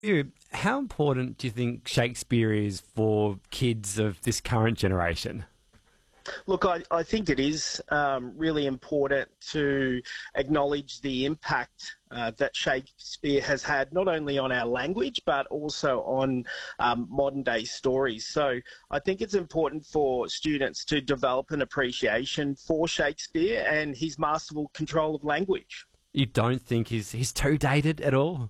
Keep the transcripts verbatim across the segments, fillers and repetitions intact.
You, how important do you think Shakespeare is for kids of this current generation? Look, I, I think it is um, really important to acknowledge the impact uh, that Shakespeare has had not only on our language but also on um, modern day stories. So I think it's important for students to develop an appreciation for Shakespeare and his masterful control of language. You don't think he's, he's too dated at all?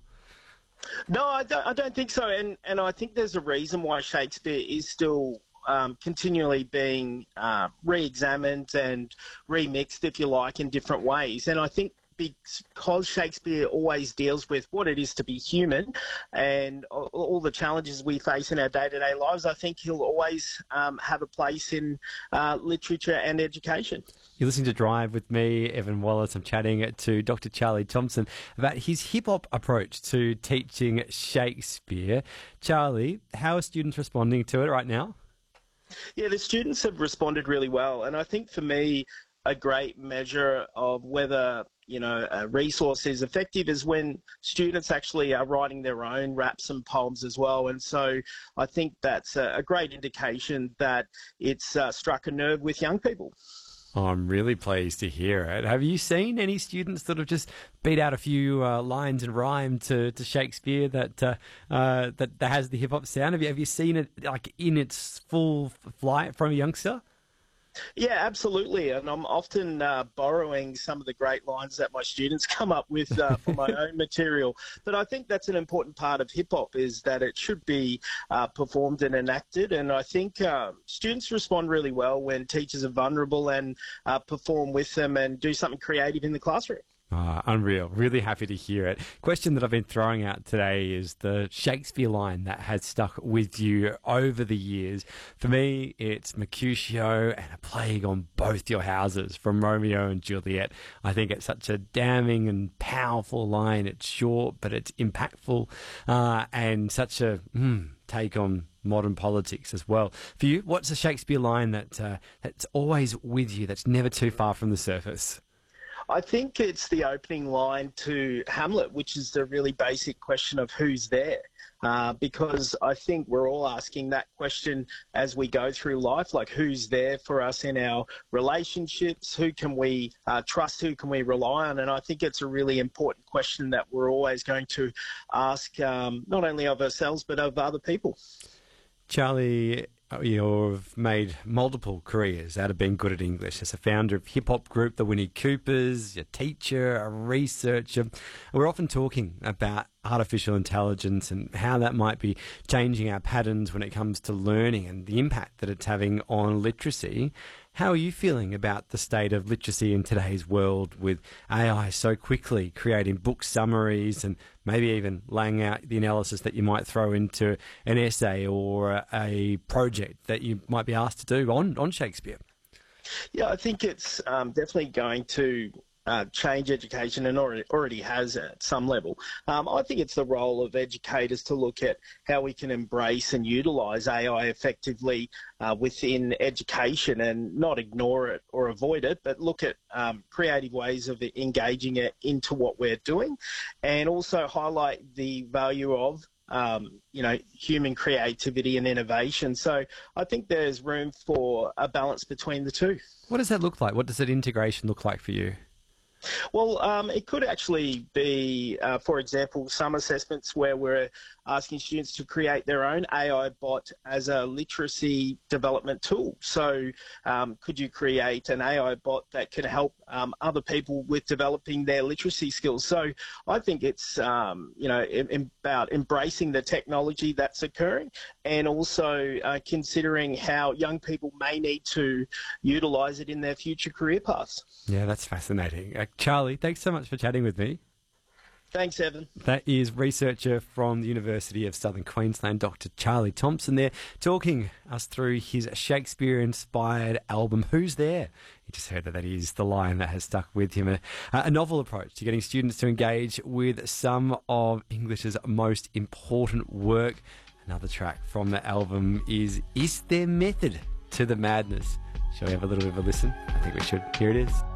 No, I don't, I don't think so. And, and I think there's a reason why Shakespeare is still um, continually being uh, re-examined and remixed, if you like, in different ways. And I think because Shakespeare always deals with what it is to be human and all the challenges we face in our day-to-day lives, I think he'll always um, have a place in uh, literature and education. You're listening to Drive with me, Evan Wallace. I'm chatting to Doctor Charlie Thompson about his hip-hop approach to teaching Shakespeare. Charlie, how are students responding to it right now? Yeah, the students have responded really well. And I think for me, a great measure of whether you know, a resource is effective is when students actually are writing their own raps and poems as well. And so I think that's a, a great indication that it's uh, struck a nerve with young people. Oh, I'm really pleased to hear it. Have you seen any students that have just beat out a few uh, lines and rhyme to, to Shakespeare that uh, uh, that, that has the hip hop sound? Have you have you seen it like in its full flight from a youngster? Yeah, absolutely. And I'm often uh, borrowing some of the great lines that my students come up with uh, for my own material. But I think that's an important part of hip-hop is that it should be uh, performed and enacted. And I think uh, students respond really well when teachers are vulnerable and uh, perform with them and do something creative in the classroom. Oh, unreal. Really happy to hear it. Question that I've been throwing out today is the Shakespeare line that has stuck with you over the years. For me, it's Mercutio and a plague on both your houses from Romeo and Juliet. I think it's such a damning and powerful line. It's short, but it's impactful uh, and such a mm, take on modern politics as well. For you, what's a Shakespeare line that uh, that's always with you, that's never too far from the surface? I think it's the opening line to Hamlet, which is the really basic question of who's there. Uh, because I think we're all asking that question as we go through life, like who's there for us in our relationships, who can we uh, trust, who can we rely on? And I think it's a really important question that we're always going to ask, um, not only of ourselves, but of other people. Charlie, you've made multiple careers out of being good at English. As a founder of hip-hop group, the Winnie Coopers, a teacher, a researcher. We're often talking about artificial intelligence and how that might be changing our patterns when it comes to learning and the impact that it's having on literacy. How are you feeling about the state of literacy in today's world with A I so quickly creating book summaries and maybe even laying out the analysis that you might throw into an essay or a project that you might be asked to do on, on Shakespeare? Yeah, I think it's um, definitely going to Uh, change education and already, already has at some level. Um, I think it's the role of educators to look at how we can embrace and utilise A I effectively uh, within education and not ignore it or avoid it, but look at um, creative ways of engaging it into what we're doing and also highlight the value of Um, you know, human creativity and innovation. So I think there's room for a balance between the two. What does that look like? What does that integration look like for you? Well, um, it could actually be, uh, for example, some assessments where we're asking students to create their own A I bot as a literacy development tool. So um, could you create an A I bot that can help um, other people with developing their literacy skills? So I think it's, um, you know, in, about embracing the technology that's occurring and also uh, considering how young people may need to utilise it in their future career paths. Yeah, that's fascinating. Uh, Charlie, thanks so much for chatting with me. Thanks, Evan. That is researcher from the University of Southern Queensland, Doctor Charlie Thompson there, talking us through his Shakespeare-inspired album, Who's There? You just heard that that is the line that has stuck with him. A, a novel approach to getting students to engage with some of English's most important work. Another track from the album is Is There Method to the Madness? Shall we have a little bit of a listen? I think we should. Here it is.